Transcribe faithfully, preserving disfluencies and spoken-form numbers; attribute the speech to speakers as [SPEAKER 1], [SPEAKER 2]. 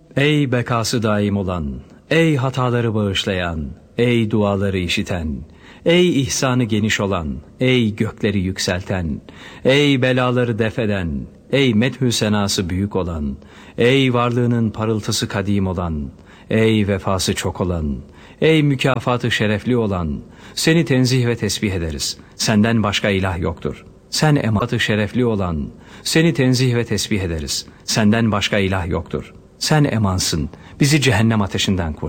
[SPEAKER 1] Ey bekası daim olan, ey hataları bağışlayan, ey duaları işiten, ey ihsanı geniş olan, ey gökleri yükselten, ey belaları defeden, ey methü senası büyük olan, ey varlığının parıltısı kadim olan, ey vefası çok olan, ey mükafatı şerefli olan, seni tenzih ve tesbih ederiz. Senden başka ilah yoktur. Sen emanatı şerefli olan, seni tenzih ve tesbih ederiz. Senden başka ilah yoktur. Sen emansın, bizi cehennem ateşinden kur.